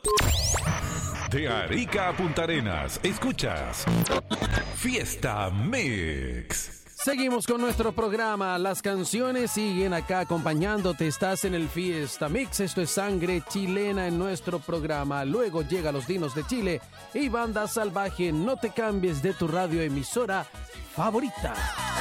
De Arica a Punta Arenas, escuchas Fiesta Mix. Seguimos con nuestro programa. Las canciones siguen acá acompañándote. Estás en el Fiesta Mix. Esto es Sangre Chilena en nuestro programa. Luego llega Los Dinos de Chile y Banda Salvaje. No te cambies de tu radioemisora favorita.